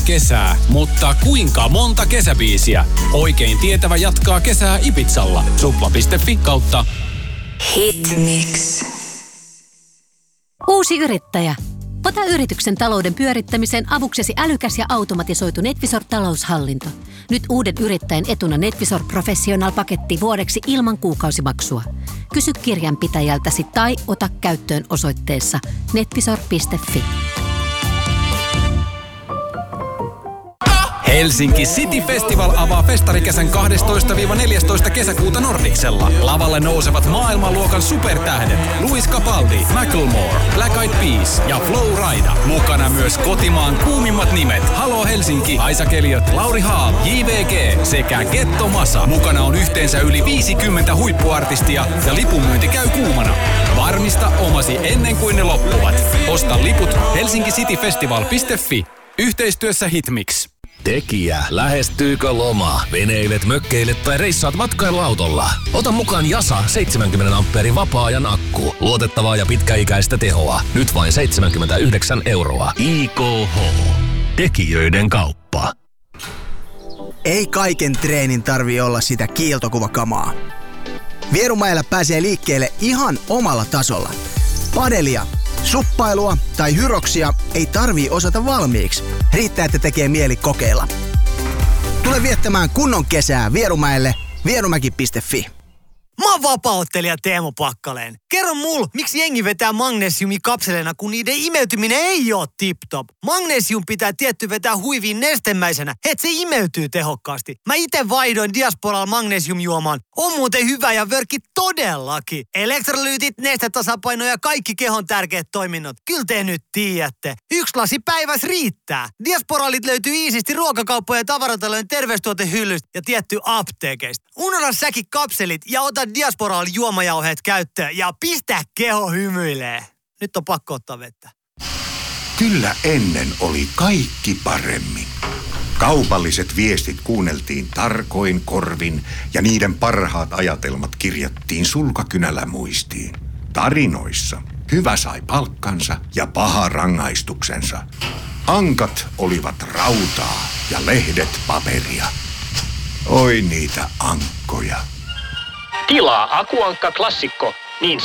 kesää, mutta kuinka monta kesäbiisiä? Oikein tietävä jatkaa kesää Ibizalla. Supla.fi/. Hitmix. Uusi yrittäjä. Ota yrityksen talouden pyörittämiseen avuksesi älykäs ja automatisoitu NetVisor-taloushallinto. Nyt uuden yrittäjän etuna NetVisor Professional-paketti vuodeksi ilman kuukausimaksua. Kysy kirjanpitäjältäsi tai ota käyttöön osoitteessa netvisor.fi. Helsinki City Festival avaa festarikesän 12-14 kesäkuuta Nordicsella. Lavalle nousevat maailmanluokan supertähdet Luis Capaldi, Macklemore, Black Eyed Peas ja Flow Rida. Mukana myös kotimaan kuumimmat nimet Halo Helsinki, Isaac Elliot, Lauri Haal, JVG sekä Getto Masa. Mukana on yhteensä yli 50 huippuartistia ja lipunmyynti käy kuumana. Varmista omasi ennen kuin ne loppuvat. Osta liput helsinkicityfestival.fi. Yhteistyössä Hitmix. Tekijä, lähestyykö loma? Veneilet, mökkeilet tai reissaat matkailuautolla? Ota mukaan Jasa 70 ampeerin vapaa-ajan akku. Luotettavaa ja pitkäikäistä tehoa. Nyt vain 79 €. IKH. Tekijöiden kauppa. Ei kaiken treenin tarvii olla sitä kiiltokuvakamaa. Vierumäellä pääsee liikkeelle ihan omalla tasolla. Padelia, suppailua tai hyroksia ei tarvii osata valmiiksi. Riittää, että tekee mieli kokeilla. Tule viettämään kunnon kesää Vierumäelle vierumäki.fi. Mä oon vapaa-ottelija Teemu Pakkaleen. Kerro mulle, miksi jengi vetää magnesiumikapseleina, kun niiden imeytyminen ei oo tip-top. Magnesium pitää tietty vetää huiviin nestemäisenä, et se imeytyy tehokkaasti. Mä ite vaihdoin Diasporalla magnesiumjuomaan. On muuten hyvä ja vörkki todellakin. Elektrolyytit, nestetasapaino ja kaikki kehon tärkeät toiminnot. Kyllä te nyt tiedätte. 1 lasi päivässä riittää. Diasporalit löytyy iisisti ruokakauppojen ja tavaratalojen terveystuotehyllystä ja tietty apteekeista. Unohda säkin kapselit ja ota Diasporal juomajauheet käyttöön ja pistä keho hymyilee. Nyt on pakko ottaa vettä. Kyllä ennen oli kaikki paremmin. Kaupalliset viestit kuunneltiin tarkoin korvin ja niiden parhaat ajatelmat kirjattiin sulkakynällä muistiin. Tarinoissa hyvä sai palkkansa ja paha rangaistuksensa. Ankat olivat rautaa ja lehdet paperia. Oi niitä ankkoja. Tilaa Akuankka Klassikko, niin